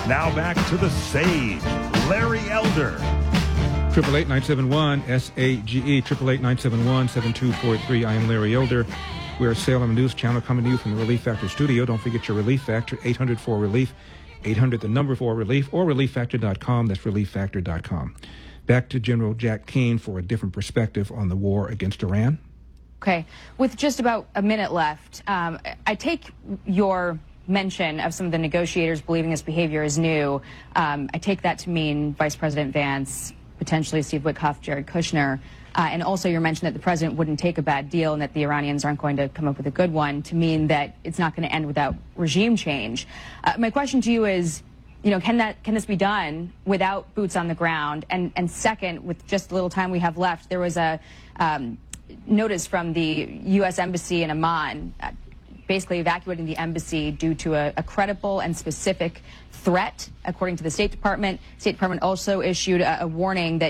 Now back to the Sage, Larry Elder. 888-971-SAGE, 888-971-7243. I am Larry Elder. We're a Salem News Channel coming to you from the Relief Factor studio. Don't forget your Relief Factor, 800-4RELIEF, 800 the number 4RELIEF, or ReliefFactor.com. That's ReliefFactor.com. Back to General Jack Keane for a different perspective on the war against Iran. Okay, with just about a minute left, I take your mention of some of the negotiators believing this behavior is new. I take that to mean Vice President Vance, potentially Steve Witkoff, Jared Kushner, and also your mention that the president wouldn't take a bad deal and that the Iranians aren't going to come up with a good one, to mean that it's not going to end without regime change. My question to you is, can this be done without boots on the ground? And second, with just the little time we have left, there was a notice from the U.S. Embassy in Amman basically evacuating the embassy due to a credible and specific threat, according to the State Department. State Department also issued a warning that